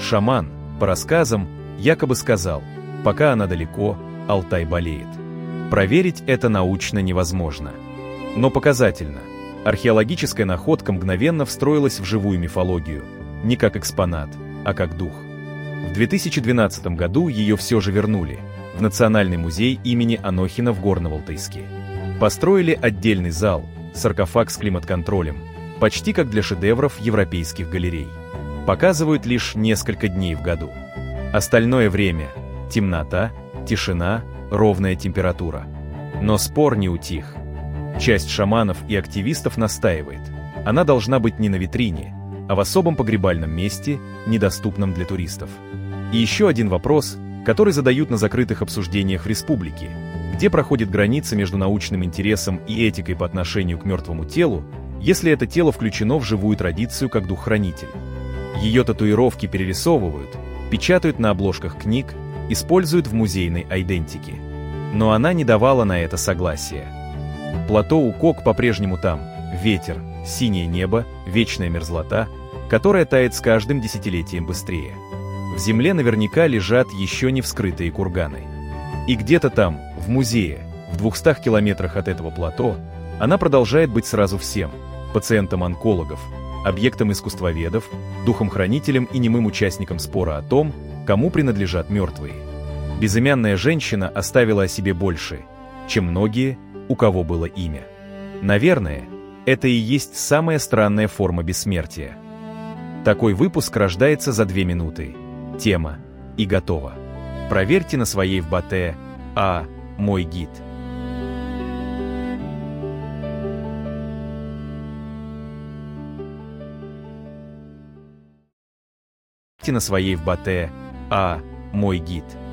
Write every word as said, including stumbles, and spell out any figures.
Шаман, по рассказам, якобы сказал: «Пока она далеко, Алтай болеет». Проверить это научно невозможно. Но показательно. Археологическая находка мгновенно встроилась в живую мифологию, не как экспонат, а как дух. В две тысячи двенадцатом году ее все же вернули в Национальный музей имени Анохина в Горно-Алтайске. Построили отдельный зал, саркофаг с климат-контролем, почти как для шедевров европейских галерей. Показывают лишь несколько дней в году. Остальное время – темнота, тишина, ровная температура. Но спор не утих. Часть шаманов и активистов настаивает: она должна быть не на витрине, а в особом погребальном месте, недоступном для туристов. И еще один вопрос, который задают на закрытых обсуждениях в республике: где проходит граница между научным интересом и этикой по отношению к мертвому телу, если это тело включено в живую традицию как дух-хранитель. Ее татуировки перерисовывают, печатают на обложках книг, используют в музейной айдентике. Но она не давала на это согласия. Плато Укок по-прежнему там: ветер, синее небо, вечная мерзлота, которая тает с каждым десятилетием быстрее. В земле наверняка лежат еще не вскрытые курганы. И где-то там, в музее, в двухстах километрах от этого плато, она продолжает быть сразу всем: пациентом онкологов, объектом искусствоведов, духом-хранителем и немым участником спора о том, кому принадлежат мертвые. Безымянная женщина оставила о себе больше, чем многие, у кого было имя. Наверное, это и есть самая странная форма бессмертия. Такой выпуск рождается за две минуты. Тема и готово. Проверьте на своей ФБТ «А. Мой гид». На своей ФБТ «А. Мой гид».